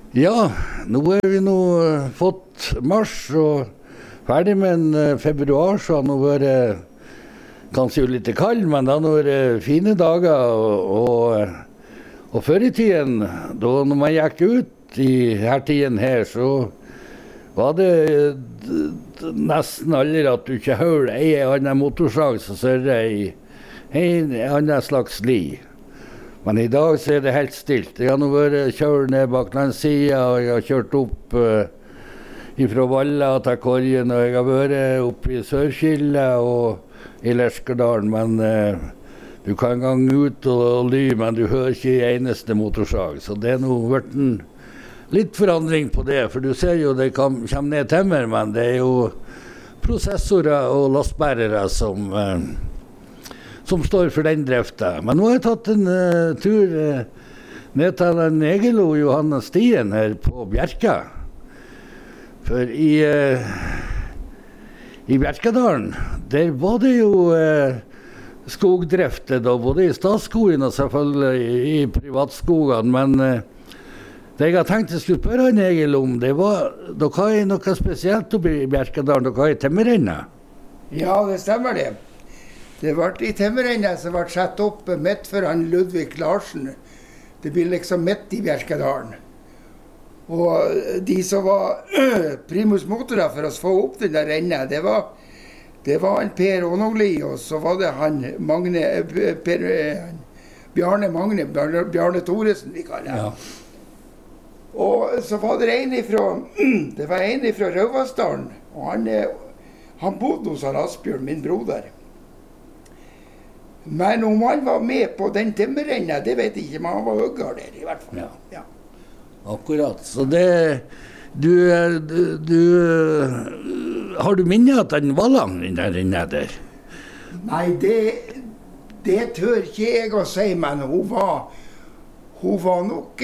Ja, nå vi nå fått mars og ferdig med en februar, så har nå vært kanskje jo litt kald, men det har nå vært fine dager. Og før i tiden, da når man gikk ut i her tiden her, så var det nesten aldri at du ikke hørte en annen motorsag som sørre i en annen slags li. Men i dag så det helt stilt. Jeg har nå vært kjørt ned bak den siden, og jeg har kjørt opp fra Valla til Korgen, og jeg har vært oppe i Sørskille og i Leskerdalen, men du kan gang ut og ly, men du hører ikke eneste motorsag. Så det nå vært en litt forandring på det, for du ser jo det kommer ned temmer, men det jo prosessorer og lastbærere som står for den driften. Men nå har jeg tatt en tur ned til en Egil og Johanne Stien her på Bjerka. For i Bjerkadalen, der var det jo skogdrifter da, både i statsskogen og selvfølgelig i privatskogene, men det jeg har tenkt jeg skulle spørre han Egil om, det var, dere har noe spesielt oppe i Bjerkadalen, dere har i temmerrenna? Ja, det stemmer det. Det ble i temmerrennet som ble satt opp midt for han Ludvig Larsen. Det blir liksom midt i Bjerkadalen. Og de som var primus motorer for å få opp den der rennet, det var han Per Ånogli, og så var det han Bjarne Thoresen, vi kaller det. Ja. Og så var det en fra Røvasdalen, og han bodde hos Asbjørn, min broder. Men om han var med på den temmerrennet, det vet jeg ikke, men han var høyere der i hvert fall. Ja. Ja. Akkurat. Så det, har du minnet at den var lang, den der rennet der? Nei, det tør ikke jeg å si, men hun var nok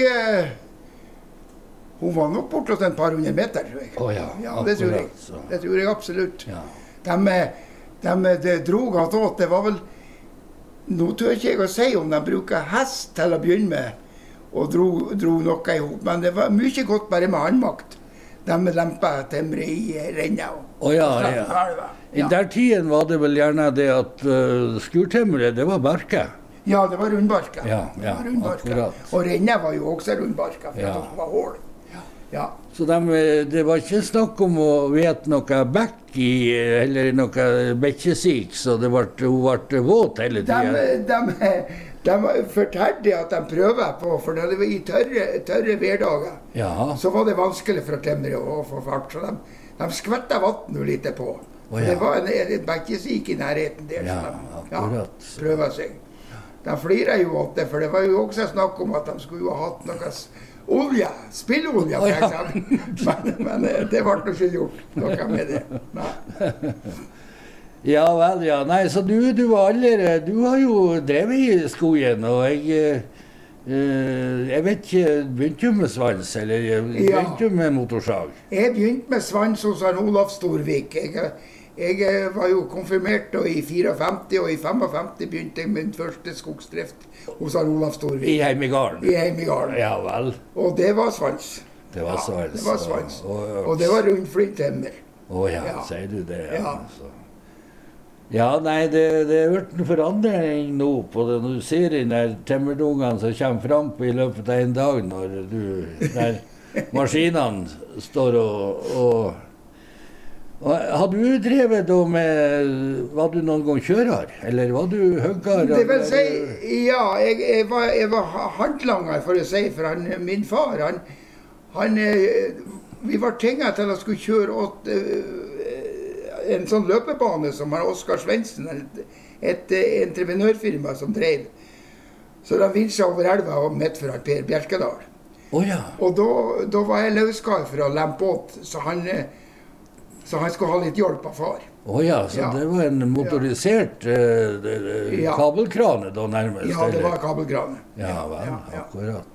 bortåt en par hundre meter, tror jeg. Ja, ja, det tror jeg. Det tror jeg absolutt. Ja. De drog at åt, det var vel, nå tør ikke jeg å si om de bruker hest til å begynne med, og dro noe ihop, men det var mye godt bare med håndmakt. De lempet temmere i rennet. Ja. I der tiden var det vel gjerne det at skurtemmere, det var barke. Ja, det var rundbarka. Ja, akkurat. Og rennet var jo også rundbarka, for det var hål. Ja. Så det var ikke snakk om å vete noe bekk i, eller noe bekkesik, så hun ble våt hele tiden. De fortalte at de prøver på, for det var i tørre hverdager, så var det vanskelig for temmere å få fart, så de skvettet vatten litt på. Det var en bekkesik i nærheten der, så de prøver seg. De flirer jo åt det, for det var jo også snakk om at de skulle jo ha hatt noe olje, spillolje for eksempel. Men det ble nok ikke gjort noe med det. Nei. Ja vel, ja. Nei, så du har jo drevet i skogen, og jeg vet ikke, begynte du med svans, eller begynte du med motorsag? Jeg begynte med svans hos Olaf Storvik. Jeg var jo konfirmert i 54, og i 55 begynte jeg med min første skogsdrift hos Olaf Storvik. I Heimegården? I Heimegården. Ja vel. Og det var svans. Det var svans. Det var svans. Og det var rundflintemmer. Sier du det? Ja. Ja, nei, det har vært en forandring nå på det. Når du ser den der temmerdungene som kommer frem på i løpet av en dag, når maskinene står og har du drevet da med, var du noen gang kjører, eller var du høgger? Det vil si, ja, jeg var handlanger, for å si, for min far, vi var tinget til å skulle kjøre åt en sånn løpebane som Oskar Svendsen, et entreprenørfirma som drev. Så de vinsja over elva og midt for Per Bjerkadal. Og da var jeg løskar for å lempe åt, så han skulle ha litt hjelp av far. Så det var en motorisert kabelkrane da nærmest? Ja, det var kabelkrane. Ja vel, akkurat.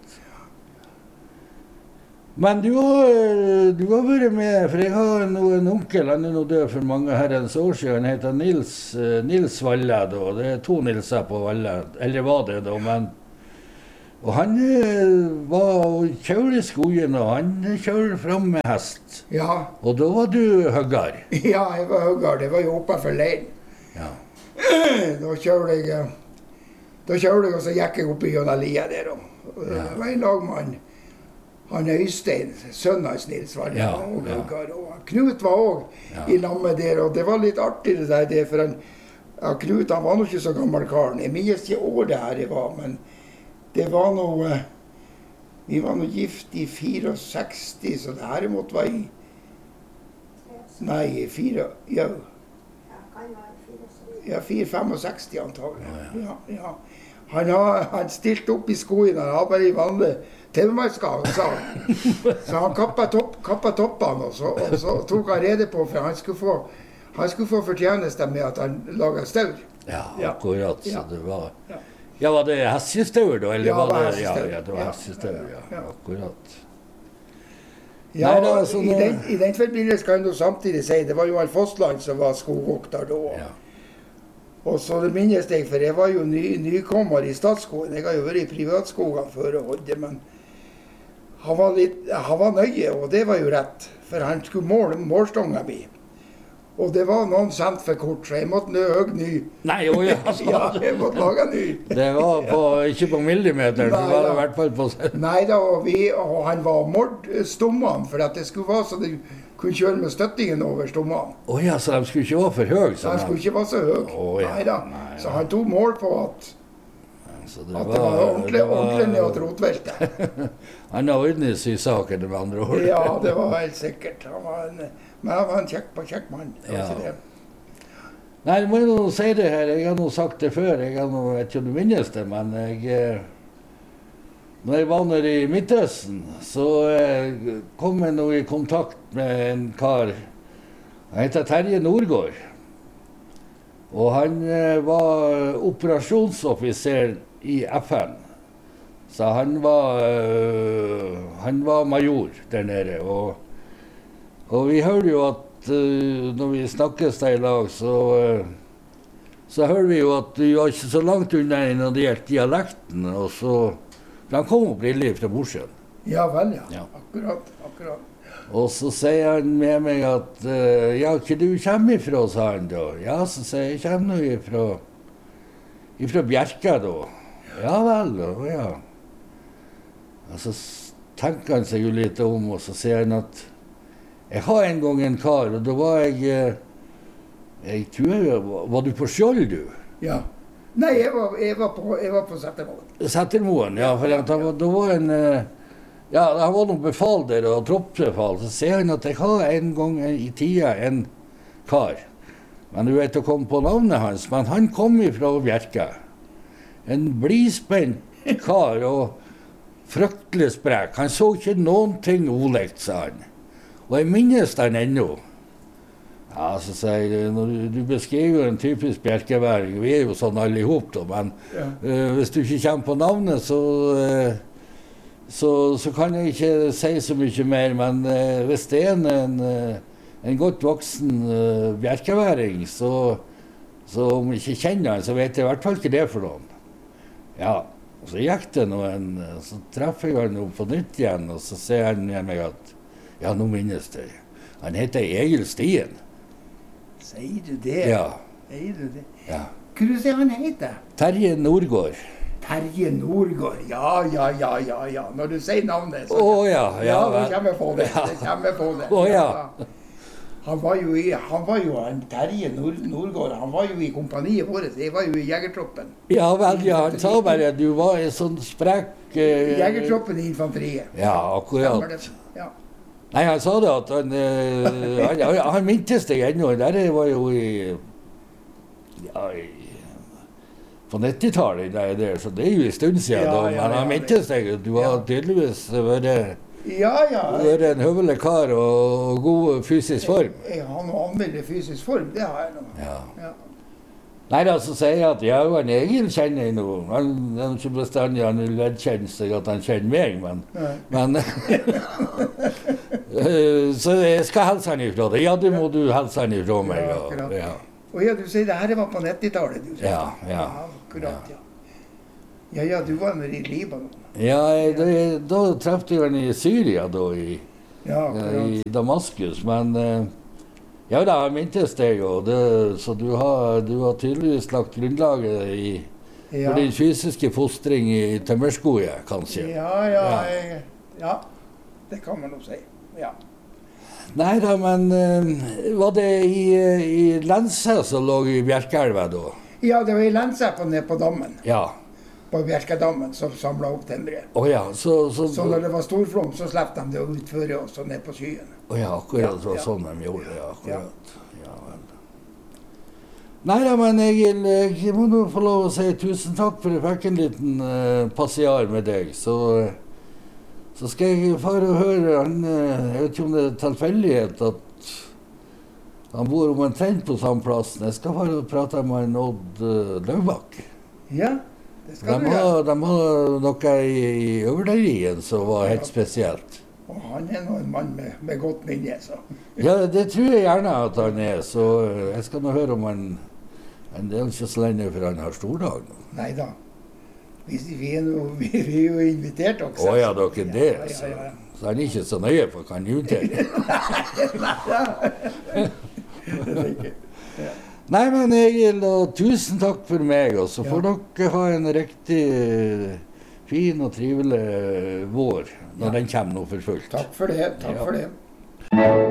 Men du har vært med, for jeg har en onkel, han nå død for mange herrens år siden, han heter Nils Valle da, det 2 Nilser på Valle, eller var det da, men Og han var og kjørte skogen, og han kjørte frem med hest. Ja. Og da var du høgger? Ja, jeg var høgger. Det var jo oppe for leiren. Ja. Da kjørte jeg, og så gikk jeg opp i Jønalia der. Og det var en lag med han Øystein, sønnen hans Nils, var det, og høgger. Og Knut var også i lammet der, og det var litt artig det der, for Knut han var nok ikke så gammel karen. Jeg minnes ikke år det her jeg var, men det var noe, vi var noe gift i 64, så det her måtte være i, nei, 4-65 antagelig. Ja. Han stilte opp i skoen, han hadde bare i vanlig TV-mannskap, sa han. Så han kappet toppene, og så tok han rede på, for han skulle få fortjeneste med at han laget staur. Ja, akkurat, så det var... Ja, var det hestestaur da? Eller var det, det var hestestaur, akkurat. Ja, i den forbindelse kan du samtidig si, det var jo han Fossland som var skogvokter da. Ja. Og så det minnes jeg, for jeg var jo nykommer i Statsskogen. Jeg har jo vært i privatskogen før og holdt det, men han var nøye, og det var jo rett. For han skulle måle målstonga mi. Og det var noen cent for kort, så jeg måtte høy ny. Nei, ja. Ja, jeg måtte lage ny. Det var ikke på millimeter, det var i hvert fall på... Nei da, og han var mord stommene, for at det skulle være så de kunne kjøre med støttingen over stommene. Ja, så de skulle ikke være for høy? De skulle ikke være så høy. Nei da, så han tog mål på at det var ordentlig ned at rotveltet. Han har ordnet i saken med andre ord. Ja, det var helt sikkert. Men han var en kjekk mann. Nei, jeg må jo si det her. Jeg har nå sagt det før. Jeg vet ikke om du minnes det, men når jeg var nede i Midtøsten, så kom jeg nå i kontakt med en kar. Han heter Terje Nordgård. Og han var operasjonsoffiser i FN. Så han var major der nede. Og vi hørte jo at når vi snakkes der i lag, så hører vi jo at du var ikke så langt unna når det gjelder dialekten. Og så, for han kom opprinnelig fra Mosjøen. Ja vel, ja. Akkurat. Og så sier han med meg at ja, hva du kommer ifra, sa han da. Ja, så sier jeg kommer nå ifra Bjerka da. Ja vel, ja. Og så tenker han seg jo litt om, og så sier han at jeg har en gang en kar, og da var jeg tror, var du på Skjold, du? Ja. Nei, jeg var på Settermoen. Settermoen, ja, for da var en... Ja, han var noen befal der, og troppsbefal, så sier han at jeg har en gang i tida en kar. Men du vet å komme på navnet hans, men han kom ifra Bjerka. En blispent kar, og fryktelig sprek. Han så ikke noen ting olikt, sa han. Og jeg minnes den ennå. Ja, så sier jeg, når du beskriver en typisk bjerkeværing, vi jo sånn alle ihop da, men hvis du ikke kommer på navnet, så kan jeg ikke si så mye mer, men hvis det en godt voksen bjerkeværing, så om jeg ikke kjenner han, så vet jeg i hvert fall ikke det for noen. Ja, og så gikk det så treffer jeg han på nytt igjen, og så sier han med meg at ja, nå minnes det. Han heter Egil Stien. Sier du det? Ja. Sier du det? Ja. Hva sier han heter? Terje Nordgård. Terje Nordgård, ja. Når du sier navnet, så... Ja, nå kommer jeg på det. Han var jo Terje Nordgård, han var jo i kompaniet vårt, jeg var jo i jegertroppen. Ja vel, ja, han sa bare at du var en sånn sprek... Jegertroppen i infanteriet. Ja, akkurat. Ja. Nei, han sa det at han mintes deg ennå, der var jo på 90-tallet så det er jo en stund siden da, men han mintes deg, du har tydeligvis vært en høvelig kar og god fysisk form. Jeg har noe anmeldt fysisk form, det har jeg nå. Ja. Nei, da så sier jeg at han Egil kjenner jeg nå. Han er ikke bestandig, han vil vedkjenne seg at han kjenner meg, men så jeg skal helse han ifra det. Ja, det må du helse han ifra meg. Og ja, du sier det her var på 90-tallet, du sier. Ja. Akkurat, ja. Ja, du var med i Libanon. Ja, da trefte jeg han i Syria, da, i Damaskus. Men ja da, jeg mintes deg jo. Så du har tydeligvis lagt grunnlaget for din fysiske fostring i tømmerskoget, kanskje. Ja, det kan man jo si. Ja. Nei da, men var det i Lense som lå i Bjerkeelva da? Ja, det var i Lense nede på dammen. Ja. På Bjerkedammen som samlet opp temmeret. Så når det var storflom, så slapp de det utføre oss og ned på skyen. Akkurat sånn de gjorde det. Akkurat. Ja, vel. Nei da, men Egil, jeg må nå få lov å si tusen takk for jeg fikk en liten passiar med deg. Så skal jeg fare og høre, jeg vet ikke om det er tilfeldighet at han bor omtrent på samme plassen. Jeg skal fare og prate med Odd Løvbakk. Ja, det skal du gjøre. De har noe i Øvlerien som var helt spesielt. Og han er nå en mann med godt minne, så. Ja, det tror jeg gjerne at han er, så jeg skal nå høre om han det er ikke så lenge for han har stordag nå. Neida. Vi er jo invitert også. Ja, dere det. Så han er ikke så nøye på hva han utdeler. Nei, men Egil, og tusen takk for meg, og så får dere ha en riktig fin og trivelig vår når den kommer nå for fullt. Takk for det.